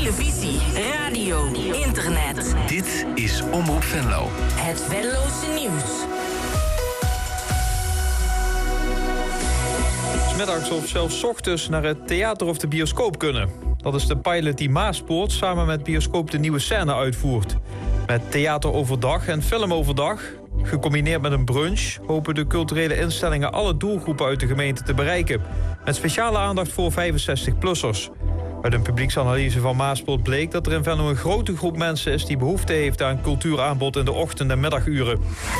televisie, radio, internet. Dit is Omroep Venlo. Het Venlose nieuws. 'S Middags of zelfs 's ochtends naar het theater of de bioscoop kunnen. Dat is de pilot die Maaspoort samen met bioscoop De Nieuwe Scène uitvoert. Met theater overdag en film overdag, gecombineerd met een brunch, hopen de culturele instellingen alle doelgroepen uit de gemeente te bereiken. Met speciale aandacht voor 65-plussers. Uit een publieksanalyse van Maaspoort bleek dat er in Venlo een grote groep mensen is die behoefte heeft aan cultuuraanbod in de ochtend- en middaguren.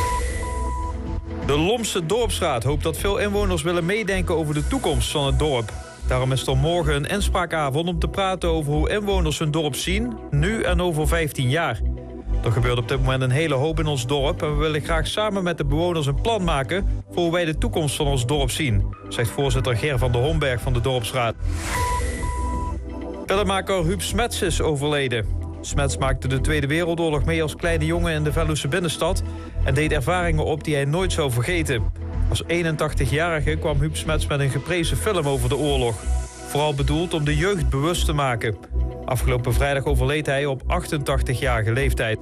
De Lomse Dorpsraad hoopt dat veel inwoners willen meedenken over de toekomst van het dorp. Daarom is er morgen een inspraakavond om te praten over hoe inwoners hun dorp zien, nu en over 15 jaar. Er gebeurt op dit moment een hele hoop in ons dorp en we willen graag samen met de bewoners een plan maken voor hoe wij de toekomst van ons dorp zien, zegt voorzitter Ger van der Homberg van de Dorpsraad. Filmmaker Huub Smets is overleden. Smets maakte de Tweede Wereldoorlog mee als kleine jongen in de Venlose binnenstad en deed ervaringen op die hij nooit zou vergeten. Als 81-jarige kwam Huub Smets met een geprezen film over de oorlog. Vooral bedoeld om de jeugd bewust te maken. Afgelopen vrijdag overleed hij op 88-jarige leeftijd.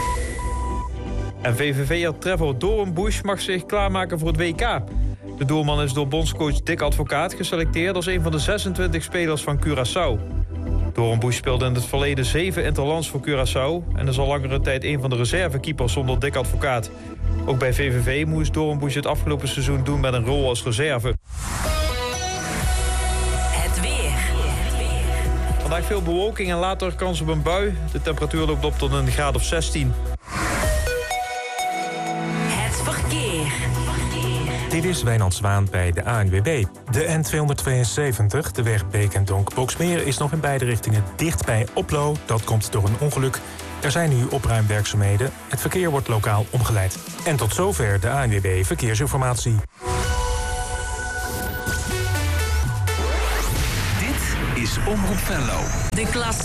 En VVV'er Trevor Doornbusch mag zich klaarmaken voor het WK. De doelman is door bondscoach Dick Advocaat geselecteerd als een van de 26 spelers van Curaçao. Doornbusch speelde in het verleden 7 interlands voor Curaçao en is al langere tijd een van de reservekeepers zonder Dick Advocaat. Ook bij VVV moest Doornbusch het afgelopen seizoen doen met een rol als reserve. Het weer. Vandaag veel bewolking en later kans op een bui. De temperatuur loopt op tot een graad of 16. Het verkeer. Dit is Wijnand Zwaan bij de ANWB. De N272, de weg Beek en Donk-Boxmeer, is nog in beide richtingen dicht bij Oplo. Dat komt door een ongeluk. Er zijn nu opruimwerkzaamheden. Het verkeer wordt lokaal omgeleid. En tot zover de ANWB Verkeersinformatie. Dit is Omroep Venlo. De klas